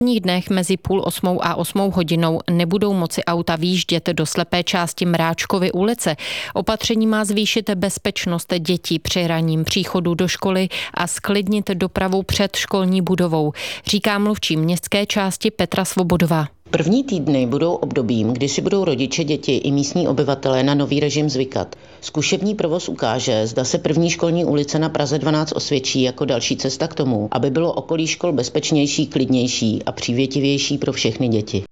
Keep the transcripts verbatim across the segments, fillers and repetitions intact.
dnech mezi půl osmou a osmou hodinou nebudou moci auta výjíždět do slepé části Mráčkovy ulice. Opatření má zvýšit bezpečnost dětí při ranním příchodu do školy a zklidnit dopravu před školní budovou, říká mluvčí městské části Petra Svobodová. První týdny budou obdobím, kdy si budou rodiče, děti i místní obyvatelé na nový režim zvykat. Zkušební provoz ukáže, zda se první školní ulice na Praze dvanáct osvědčí jako další cesta k tomu, aby bylo okolí škol bezpečnější, klidnější a přívětivější pro všechny děti.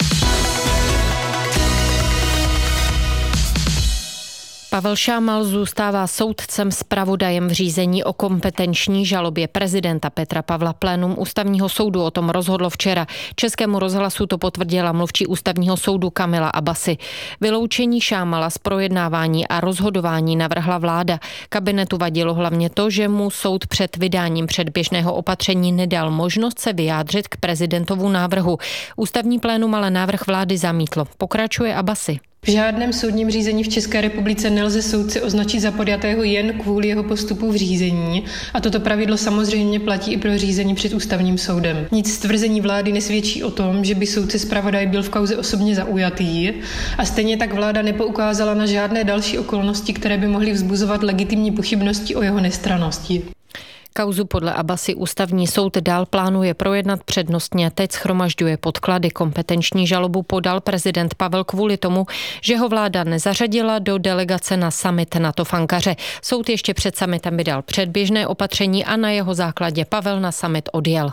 Pavel Šámal zůstává soudcem zpravodajem v řízení o kompetenční žalobě prezidenta Petra Pavla. Plénum Ústavního soudu o tom rozhodlo včera. Českému rozhlasu to potvrdila mluvčí Ústavního soudu Kamila Abbasi. Vyloučení Šámala z projednávání a rozhodování navrhla vláda. Kabinetu vadilo hlavně to, že mu soud před vydáním předběžného opatření nedal možnost se vyjádřit k prezidentovu návrhu. Ústavní plénum ale návrh vlády zamítlo. Pokračuje Abbasi. V žádném soudním řízení v České republice nelze soudce označit za podjatého jen kvůli jeho postupu v řízení a toto pravidlo samozřejmě platí i pro řízení před Ústavním soudem. Nic z tvrzení vlády nesvědčí o tom, že by soudce zpravodaj byl v kauze osobně zaujatý a stejně tak vláda nepoukázala na žádné další okolnosti, které by mohly vzbuzovat legitimní pochybnosti o jeho nestrannosti. Kauzu podle Abbasi Ústavní soud dál plánuje projednat přednostně. Teď shromažďuje podklady. Kompetenční žalobu podal prezident Pavel kvůli tomu, že ho vláda nezařadila do delegace na summit NATO v Ankaře. Soud ještě před summitem vydal předběžné opatření a na jeho základě Pavel na summit odjel.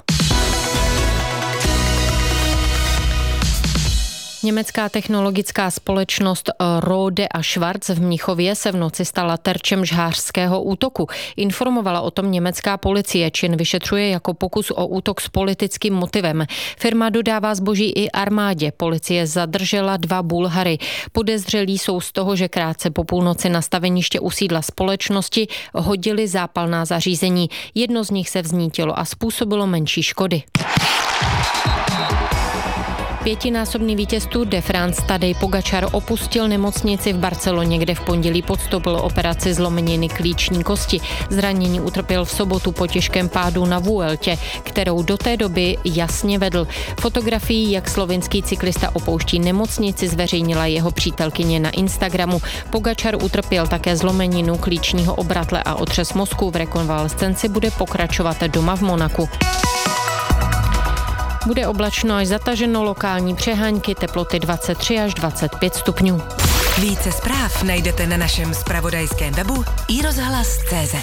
Německá technologická společnost Rohde a Schwarz v Mnichově se v noci stala terčem žhářského útoku. Informovala o tom německá policie. Čin vyšetřuje jako pokus o útok s politickým motivem. Firma dodává zboží i armádě. Policie zadržela dva Bulhary. Podezřelí jsou z toho, že krátce po půlnoci na staveniště u sídla společnosti hodili zápalná zařízení. Jedno z nich se vznítilo a způsobilo menší škody. Pětinásobný vítěz Tour de France Tadej Pogačar opustil nemocnici v Barceloně, kde v pondělí podstoupil operaci zlomeniny klíční kosti. Zranění utrpěl v sobotu po těžkém pádu na Vueltě, kterou do té doby jasně vedl. Fotografii, jak slovinský cyklista opouští nemocnici, zveřejnila jeho přítelkyně na Instagramu. Pogačar utrpěl také zlomeninu klíčního obratle a otřes mozku. V rekonvalescenci bude pokračovat doma v Monaku. Bude oblačno až zataženo, lokální přehánky, teploty dvacet tři až dvacet pět stupňů. Více zpráv najdete na našem zpravodajském webu i rozhlas tečka cé zet.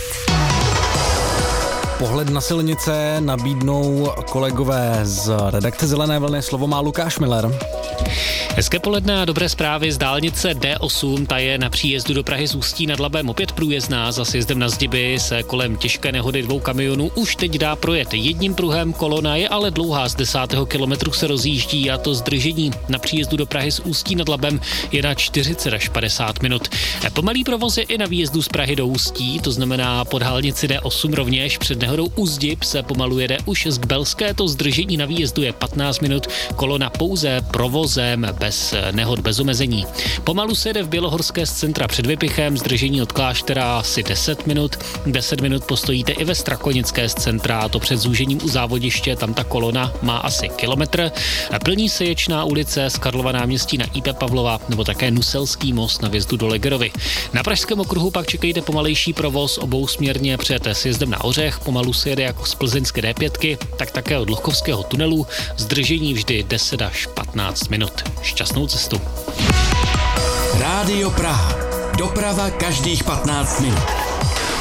Pohled na silnice nabídnou kolegové z redakce Zelené vlny. Slovo má Lukáš Miller. Hezké poledne a dobré zprávy z dálnice D osm, ta je na příjezdu do Prahy z Ústí nad Labem opět průjezdná. Za sjezdem na Zdiby se kolem těžké nehody dvou kamionů už teď dá projet jedním pruhem, kolona je ale dlouhá, z desátého kilometru se rozjíždí a to zdržení na příjezdu do Prahy z Ústí nad Labem je na čtyřicet až padesát minut. Pomalý provoz je i na výjezdu z Prahy do Ústí, to znamená pod dálnici D osm rovněž před nehodou u Zdib se pomalu jede už z Kbelské, to zdržení na výjezdu je patnáct minut, kolona pouze provozem bez nehod, bez omezení. Pomalu se jede v Bělohorské z centra před Vypichem, zdržení od Kláštera asi deset minut, deset minut postojíte i ve Strakonické z centra, a to před zúžením u závodiště, tam ta kolona má asi kilometr. Plní se Ječná ulice z Karlova náměstí na I P Pavlova nebo také Nuselský most na vjezdu do Legerovy. Na Pražském okruhu pak čekejte pomalejší provoz obousměrně před sjezdem na Ořech, pomalu se jede jako z plzeňské D pět, tak také od Lochkovského tunelu, zdržení vždy deset až patnáct minut. Šťastnou cestu. Rádio Praha. Doprava každých patnáct minut.